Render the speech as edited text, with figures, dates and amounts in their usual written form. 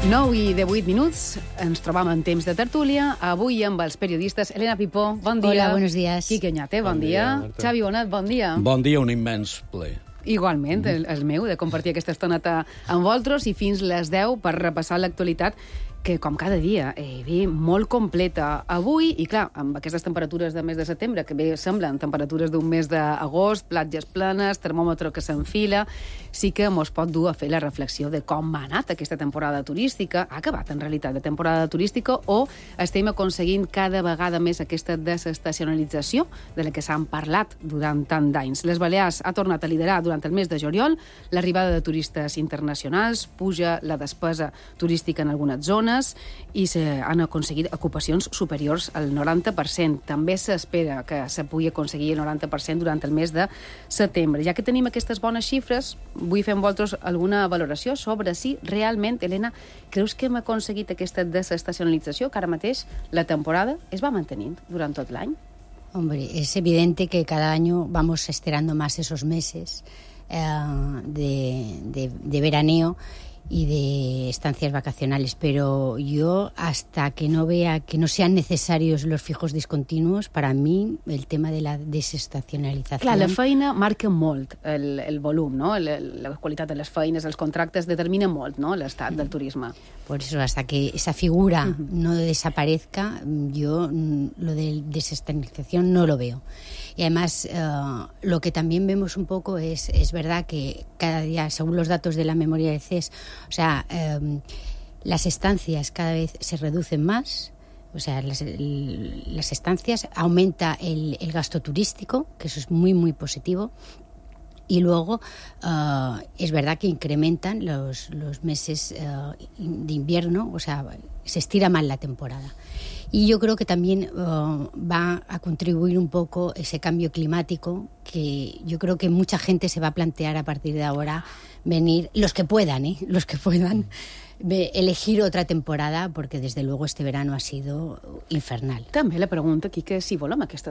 9:18, ens trobam en temps de tertúlia, avui amb els periodistes Elena Pipó, bon dia. Hola, buenos días. Quique Oñate, bon dia. Xavi Bonat, bon dia. Bon dia, un immens ple. Igualment, el meu, de compartir aquesta estoneta amb vosaltres i fins les 10 per repassar l'actualitat que, com cada dia, ve molt completa. Avui, i clar, amb aquestes temperatures de mes de setembre, que bé semblen temperatures d'un mes d'agost, platges planes, termòmetre que s'enfila, sí que mos pot dur a fer la reflexió de com ha anat aquesta temporada turística. Ha acabat, en realitat, la temporada turística o estem aconseguint cada vegada més aquesta desestacionalització de la que s'han parlat durant tant d'anys. Les Balears ha tornat a liderar durant el mes de juliol l'arribada de turistes internacionals, puja la despesa turística en algunes zones, i s'han aconseguit ocupacions superiors al 90%. També s'espera que se pugui aconseguir el 90% durant el mes de setembre. Ja que tenim aquestes bones xifres, vull fer amb vosaltres alguna valoració sobre si realment, Elena, creus que hem aconseguit aquesta desestacionalització, que ara mateix la temporada es va mantenint durant tot l'any? Hombre, es evidente que cada año vamos estirando más esos meses de veraneo y de estancias vacacionales, pero yo hasta que no vea que no sean necesarios los fijos discontinuos, para mí el tema de la desestacionalització... Clar, la feina marca molt el volum, no? La qualitat de les feines, els contractes determinen molt, no?, l'estat del turisme. Por eso, hasta que esa figura no desaparezca, yo lo de desestacionalización no lo veo. Y además, lo que también vemos un poco es verdad que cada día, según los datos de la memoria del CES, o sea, las estancias cada vez se reducen más, o sea, las estancias, aumenta el gasto turístico, que eso es muy, muy positivo. Y luego es verdad que incrementan los meses de invierno, o sea, se estira más la temporada. Y yo creo que también va a contribuir un poco ese cambio climático, que yo creo que mucha gente se va a plantear a partir de ahora venir, los que puedan, elegir otra temporada, porque desde luego este verano ha sido infernal. També la pregunta, Quique, si volem aquesta